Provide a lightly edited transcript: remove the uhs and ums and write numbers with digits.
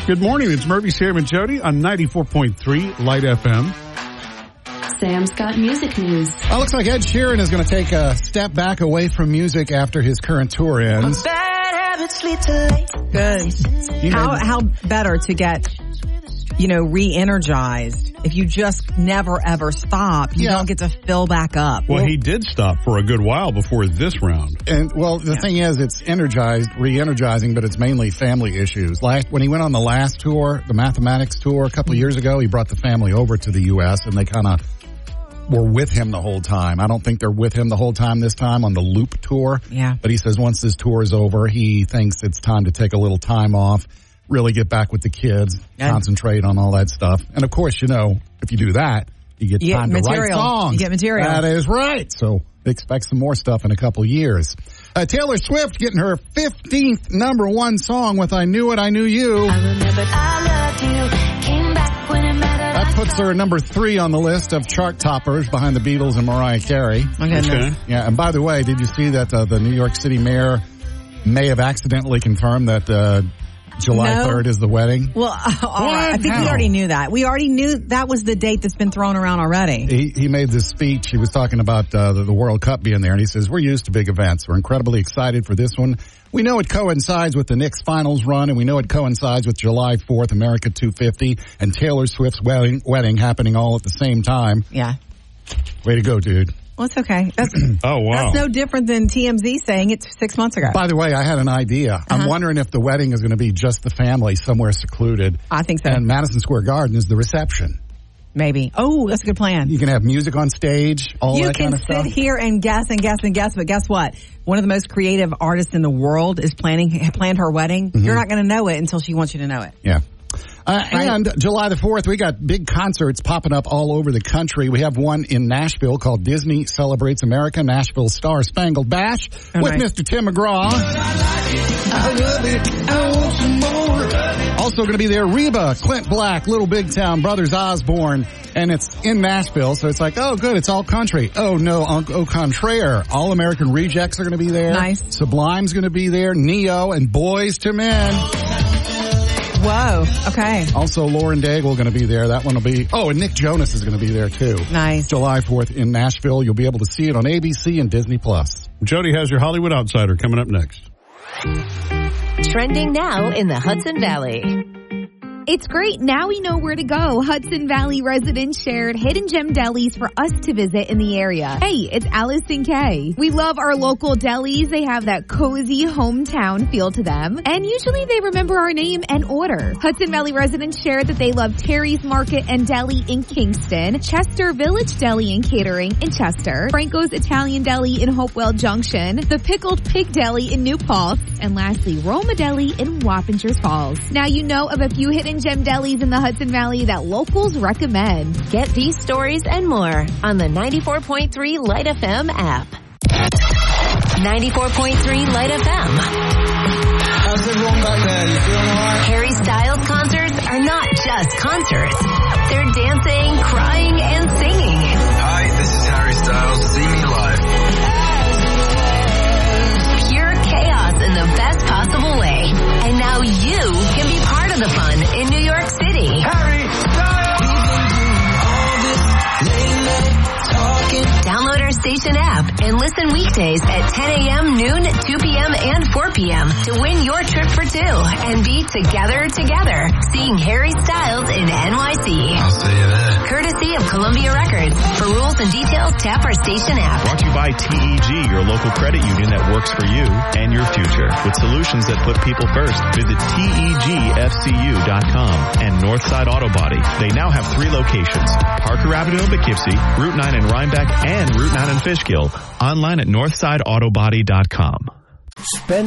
Good morning. It's Murphy, Sam, and Jody on 94.3 Light FM. Sam's got music news. Well, it looks like Ed Sheeran is going to take a step back away from music after his current tour ends. Good. How better to get, re-energized. If you just never, ever stop, you don't get to fill back up. Well, he did stop for a good while before this round. And, the thing is, it's re-energizing, but it's mainly family issues. When he went on the last tour, the Mathematics tour a couple of years ago, he brought the family over to the U.S., and they kind of were with him the whole time. I don't think they're with him the whole time this time on the Loop tour. Yeah. But he says once this tour is over, he thinks it's time to take a little time off, really get back with the kids, concentrate on all that stuff. And of course, if you do that, you get time to write songs. You get material. That is right. So expect some more stuff in a couple years. Taylor Swift getting her 15th number one song with I Knew It, I Knew You. I remembered I loved you. Came back when it mattered. That puts her at number 3 on the list of chart toppers behind the Beatles and Mariah Carey. Okay. Yeah, and by the way, did you see that the New York City mayor may have accidentally confirmed that July 3rd is the wedding? Well, I think we already knew that. We already knew that was the date that's been thrown around already. He made this speech. He was talking about the World Cup being there, and he says, we're used to big events. We're incredibly excited for this one. We know it coincides with the Knicks finals run, and we know it coincides with July 4th, America 250, and Taylor Swift's wedding happening all at the same time. Yeah. Way to go, dude. Well, it's okay. Oh, wow. That's no different than TMZ saying it 6 months ago. By the way, I had an idea. I'm wondering if the wedding is going to be just the family somewhere secluded. I think so. And Madison Square Garden is the reception. Maybe. Oh, that's a good plan. You can have music on stage, all that kind of stuff. You can sit here and guess and guess and guess, but guess what? One of the most creative artists in the world is planned her wedding. Mm-hmm. You're not going to know it until she wants you to know it. Yeah. And July the 4th, we got big concerts popping up all over the country. We have one in Nashville called Disney Celebrates America, Nashville Star Spangled Bash with Mr. Tim McGraw. Also going to be there, Reba, Clint Black, Little Big Town, Brothers Osborne, and it's in Nashville, so it's like, oh, good, it's all country. Oh, no, au contraire. All American Rejects are going to be there. Nice. Sublime's going to be there, Neo, and Boys to Men. Whoa, okay. Also, Lauren Daigle going to be there. That one will be... Oh, and Nick Jonas is going to be there, too. Nice. July 4th in Nashville. You'll be able to see it on ABC and Disney+. Jody has your Hollywood Outsider coming up next. Trending now in the Hudson Valley. It's great. Now we know where to go. Hudson Valley residents shared hidden gem delis for us to visit in the area. Hey, it's Alice and Kay. We love our local delis. They have that cozy hometown feel to them. And usually they remember our name and order. Hudson Valley residents shared that they love Terry's Market and Deli in Kingston, Chester Village Deli and Catering in Chester, Franco's Italian Deli in Hopewell Junction, the Pickled Pig Deli in New Paltz, and lastly, Roma Deli in Wappingers Falls. Now you know of a few hidden gem delis in the Hudson Valley that locals recommend. Get these stories and more on the 94.3 Light FM app. 94.3 Light FM. How's everyone back there? You feeling alright? Harry Styles concerts are not just concerts. They're dancing, crying, and singing. Hi, this is Harry Styles. See me live. Pure chaos in the best possible way. And now you can be part of the fun in New York City. Harry Styles! Download our station app and listen weekdays at 10 a.m., noon, 2 p.m., and 4 p.m. to win your trip for two and be together, seeing Harry Styles in NYC. I'll see you there. Courtesy of Columbia Records. For rules and details, tap our station app. Brought to you by TEG, your local credit union that works for you and your future. With solutions that put people first, visit TEGFCU.com and Northside Auto Body. They now have 3 locations. Parker Avenue in Poughkeepsie, Route 9 in Rhinebeck, and Route 9 in Fishkill. Online at NorthsideAutobody.com.